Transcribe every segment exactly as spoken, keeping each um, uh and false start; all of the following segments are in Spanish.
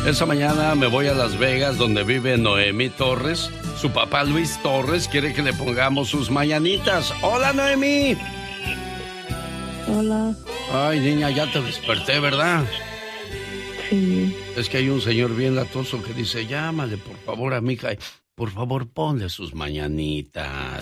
Esta mañana me voy a Las Vegas, donde vive Noemí Torres. Su papá Luis Torres quiere que le pongamos sus mañanitas. ¡Hola, Noemí! Hola. Ay, niña, ya te desperté, ¿verdad? Sí. Es que hay un señor bien latoso que dice, llámale, por favor, a mi hija. Por favor, ponle sus mañanitas.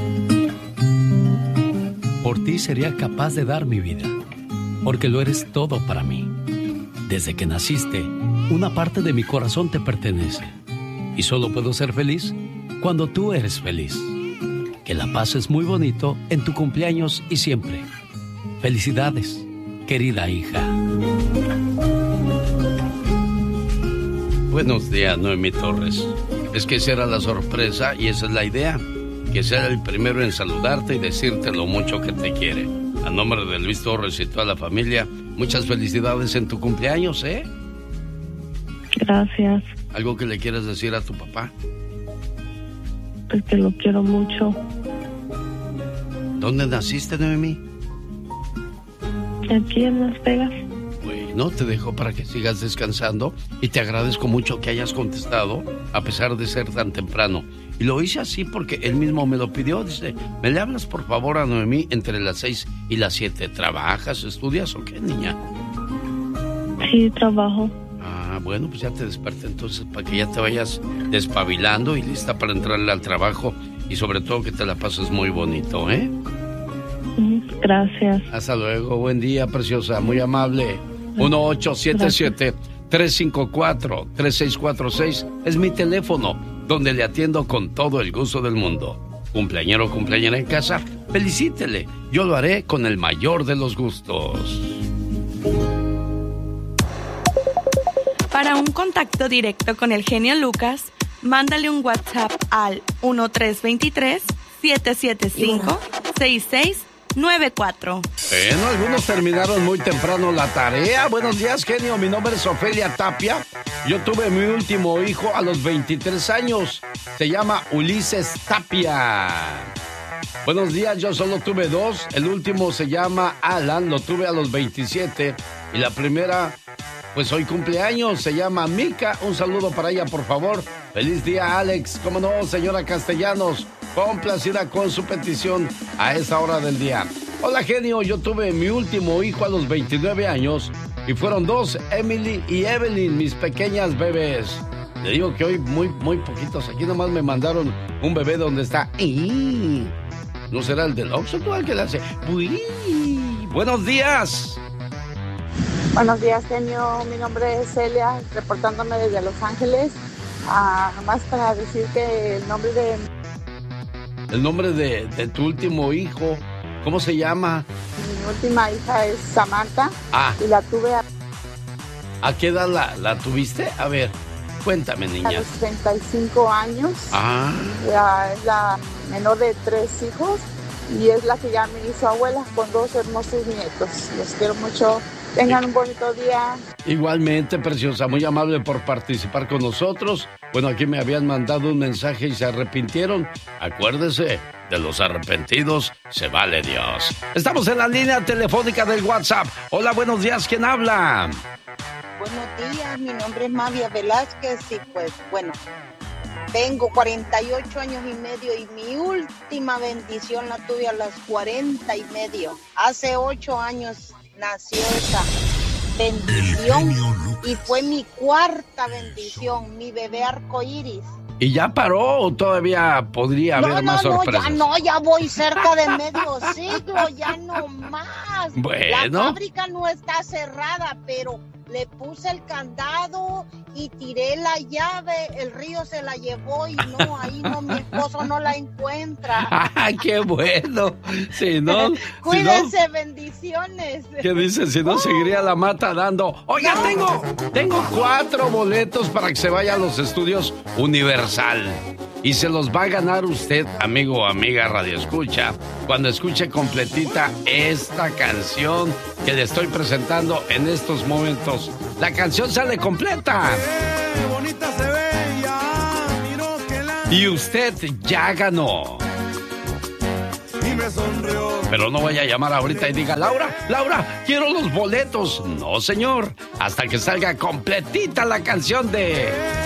Por ti sería capaz de dar mi vida, porque lo eres todo para mí. Desde que naciste, una parte de mi corazón te pertenece. Y solo puedo ser feliz cuando tú eres feliz. Que la pases muy bonito en tu cumpleaños y siempre. Felicidades, querida hija. Buenos días, Noemí Torres. Es que esa era la sorpresa y esa es la idea. Que sea el primero en saludarte y decirte lo mucho que te quiere. A nombre de Luis Torres y toda la familia, muchas felicidades en tu cumpleaños, ¿eh? Gracias. ¿Algo que le quieras decir a tu papá? Pues que lo quiero mucho. ¿Dónde naciste, Noemí? Aquí en Las Vegas. Bueno, te dejo para que sigas descansando y te agradezco mucho que hayas contestado a pesar de ser tan temprano. Y lo hice así porque él mismo me lo pidió. Dice, ¿me le hablas por favor a Noemí entre las seis y las siete? ¿Trabajas, estudias o qué, niña? Sí, trabajo. Ah, bueno, pues ya te desperté entonces para que ya te vayas despabilando y lista para entrarle al trabajo y sobre todo que te la pases muy bonito, ¿eh? Gracias. Hasta luego, buen día, preciosa, muy amable. uno ocho siete siete, tres cinco cuatro, tres seis cuatro seis es mi teléfono, donde le atiendo con todo el gusto del mundo. Cumpleañero o cumpleañera en casa, felicítele. Yo lo haré con el mayor de los gustos. Para un contacto directo con el genio Lucas, mándale un WhatsApp al uno tres dos tres, siete siete cinco, seis seis nueve cuatro. Bueno, algunos terminaron muy temprano la tarea. Buenos días, genio. Mi nombre es Ofelia Tapia. Yo tuve mi último hijo a los veintitrés años. Se llama Ulises Tapia. Buenos días, yo solo tuve dos. El último se llama Alan, lo tuve a los veintisiete. Y la primera, pues hoy cumpleaños, se llama Mica. Un saludo para ella, por favor. Feliz día, Alex. ¿Cómo no, señora Castellanos? Complacida con su petición a esa hora del día. Hola, genio. Yo tuve mi último hijo a los veintinueve años y fueron dos, Emily y Evelyn, mis pequeñas bebés. Le digo que hoy muy, muy poquitos. Aquí nomás me mandaron un bebé donde está... ¿No será el del Oxxo o el que le hace? Uy. Buenos días. Buenos días, genio. Mi nombre es Celia, reportándome desde Los Ángeles. Ah, nomás para decir que el nombre de... El nombre de, de tu último hijo, ¿cómo se llama? Mi última hija es Samantha. Ah. Y la tuve a... ¿A qué edad la, la tuviste? A ver, cuéntame, niña. A los treinta y cinco años. Ah. Ya es la menor de tres hijos y es la que ya me hizo abuela con dos hermosos nietos. Los quiero mucho. Tengan un bonito día. Igualmente, preciosa, muy amable por participar con nosotros. Bueno, aquí me habían mandado un mensaje y se arrepintieron. Acuérdese, de los arrepentidos se vale Dios. Estamos en la línea telefónica del WhatsApp. Hola, buenos días, ¿quién habla? Buenos días, mi nombre es Mavia Velázquez y pues, bueno, tengo cuarenta y ocho años y medio y mi última bendición la tuve a las cuarenta y medio. Hace ocho años nació esa bendición y fue mi cuarta bendición, mi bebé arcoíris. ¿Y ya paró o todavía podría haber no, más no, sorpresas? No, ya no, ya voy cerca de medio siglo, ya no más. Bueno. La fábrica no está cerrada, pero le puse el candado y tiré la llave, el río se la llevó y no, ahí no, mi esposo no la encuentra. ¡Ah, qué bueno! Si no... Cuídense, si no, bendiciones. ¿qué dice? Si no, seguiría la mata dando. Oiga, no. tengo, tengo cuatro boletos para que se vaya a los estudios Universal. Y se los va a ganar usted, amigo o amiga radioescucha, cuando escuche completita esta canción que le estoy presentando en estos momentos. La canción sale completa. ¡Qué bonita se ve! Ya, miro que la... Y usted ya ganó. Y me me sonrió. Pero no vaya a llamar ahorita y diga, Laura, Laura, quiero los boletos. No, señor, hasta que salga completita la canción de